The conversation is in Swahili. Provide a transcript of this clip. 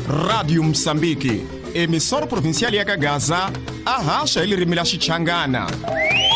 Rádio Moçambique, emissora provincial ya Kagaza, a racha ele rimila Xichangana.